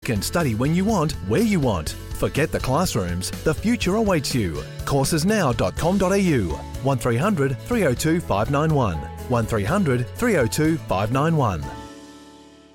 can study when you want, where you want. Forget the classrooms. The future awaits you. Coursesnow.com.au 1300 302 591 1300 302 591.